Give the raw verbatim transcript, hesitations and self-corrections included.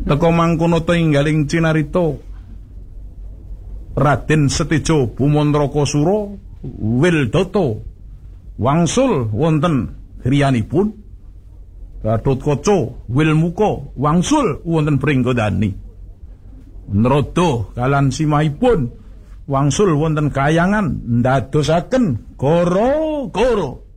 Teka mangkono tinggaling cinarita Raden Setija Bumantraka-sura Wildata wangsul wonten griyanipun Gatotkaca Wilmuka wangsul wonten Pringgodani Narada kalan simahipun wangsul wonten kayangan ndadosaken gara-gara